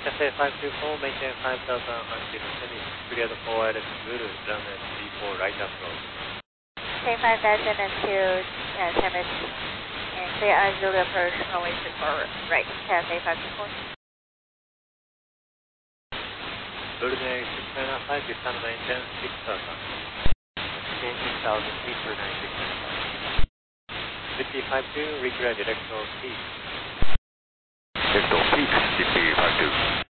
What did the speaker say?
Cathay 524, maintain 5000 until finish, clear the 4 ILS Zulu, runway 34 right approach. Cathay 5000 until 10 minutes, and clear Zulu approach, runway 34 right, Cathay 524. Golden 695, descend maintain 6000. Maintain 6000 feet for 9695. 5052, reclear directional peak. Directional peak, CP52.